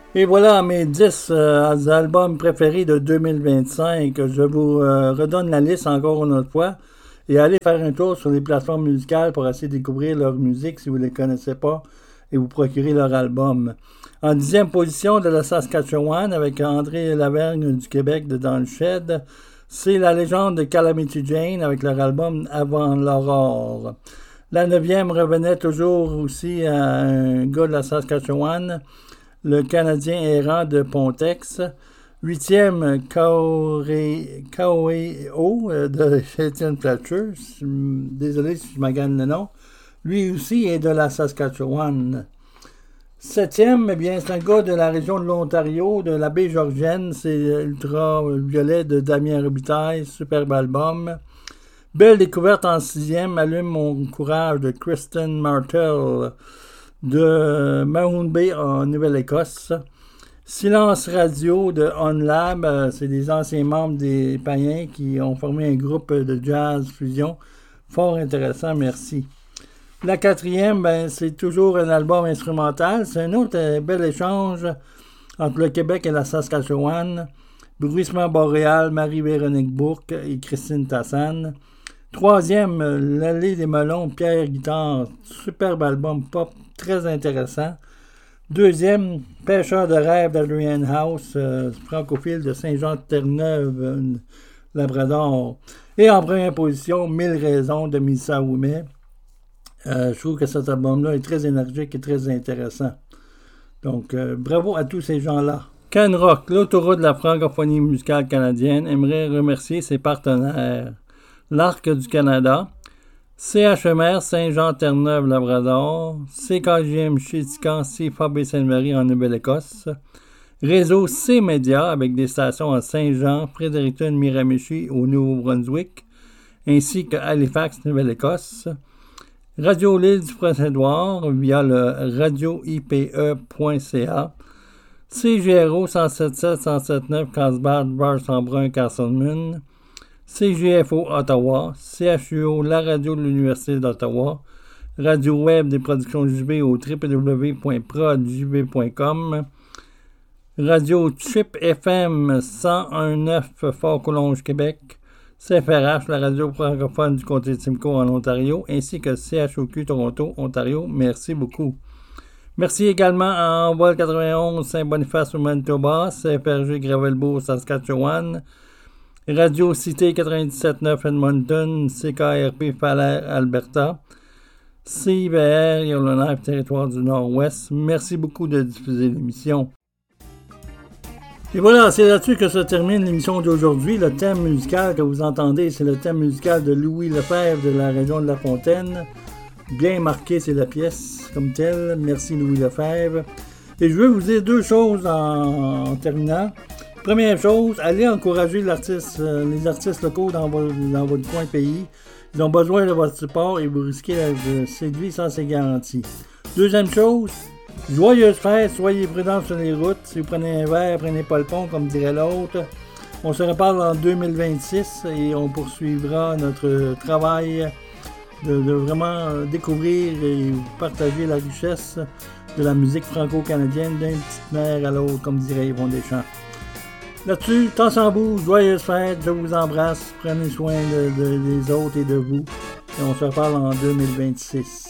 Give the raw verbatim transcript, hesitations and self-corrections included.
Et voilà mes dix euh, albums préférés de deux mille vingt-cinq. Je vous euh, redonne la liste encore une autre fois. Et allez faire un tour sur les plateformes musicales pour essayer de découvrir leur musique si vous ne les connaissez pas et vous procurer leur album. En dixième position de la Saskatchewan avec André Lavergne du Québec de Dans le Shed, c'est la légende de Calamity Jane avec leur album Avant l'aurore. La neuvième revenait toujours aussi à un gars de la Saskatchewan, le Canadien errant de Pontex. Huitième, Kaoreo de Étienne Fletcher. Désolé si je magane le nom. Lui aussi est de la Saskatchewan. Septième, eh bien, c'est un gars de la région de l'Ontario, de la baie Georgienne. C'est Ultraviolet de Damien Robitaille. Superbe album. Belle découverte en sixième. Allume mon courage de Kristen Martell de Mahone Bay en Nouvelle-Écosse. Silence Radio de OnLab, euh, c'est des anciens membres des Païens qui ont formé un groupe de jazz fusion fort intéressant, merci. La quatrième, ben, c'est toujours un album instrumental, c'est un autre euh, bel échange entre le Québec et la Saskatchewan. Bruissement boréal, Marie-Véronique Bourque et Christine Tassan. Troisième, L'Allée des Melons, Pierre Guitare, superbe album pop, très intéressant. Deuxième, Pêcheur de rêve d'Adrian House, euh, francophile de Saint-Jean-de-Terre-Neuve, euh, Labrador. Et en première position, Mille raisons de Mélissa Ouimet. Euh, je trouve que cet album-là est très énergique et très intéressant. Donc, euh, bravo à tous ces gens-là. Can Rock, l'autoroute de la francophonie musicale canadienne, aimerait remercier ses partenaires. L'Arc du Canada, C H M R Saint-Jean-Terre-Neuve-Labrador, C K J M Chétican, C F A B Sainte-Marie en Nouvelle-Écosse, Réseau C-Média avec des stations à Saint-Jean, Fredericton, Miramichi au Nouveau-Brunswick, ainsi que Halifax, Nouvelle-Écosse, Radio L'Île du Prince-Édouard via le radio I P E point C A, C G R O cent sept sept, cent sept neuf, Carlsbad, Bar-Sambrun, Castleman, C G F O Ottawa, C H U O, la radio de l'Université d'Ottawa, radio web des productions J B au w w w point prod j b point com, radio Trip F M cent un neuf Fort-Collonges, Québec, C F R H, la radio francophone du comté de Simcoe en Ontario, ainsi que C H O Q Toronto, Ontario. Merci beaucoup. Merci également à Envol quatre-vingt-onze Saint-Boniface au Manitoba, C F R G Gravelbourg, Saskatchewan, Radio Cité quatre-vingt-dix-sept neuf Edmonton, C K R P Falaise, Alberta, C I V R Yellowknife, Territoire du Nord-Ouest. Merci beaucoup de diffuser l'émission. Et voilà, c'est là-dessus que se termine l'émission d'aujourd'hui. Le thème musical que vous entendez, c'est le thème musical de Louis Lefebvre de la région de La Fontaine. Bien marqué, c'est la pièce comme telle. Merci Louis Lefebvre. Et je veux vous dire deux choses en, en terminant. Première chose, allez encourager l'artiste, euh, les artistes locaux dans, vo- dans votre coin pays. Ils ont besoin de votre support et vous risquez de séduire sans ces garanties. Deuxième chose, joyeuses fêtes, soyez prudents sur les routes. Si vous prenez un verre, prenez pas le pont, comme dirait l'autre. On se reparle en deux mille vingt-six et on poursuivra notre travail de, de vraiment découvrir et partager la richesse de la musique franco-canadienne d'un petit mer à l'autre, comme dirait Yvon Deschamps. Là-dessus, temps sans bout, joyeuses fêtes, je vous embrasse, prenez soin de, de, des autres et de vous. Et on se reparle en deux mille vingt-six.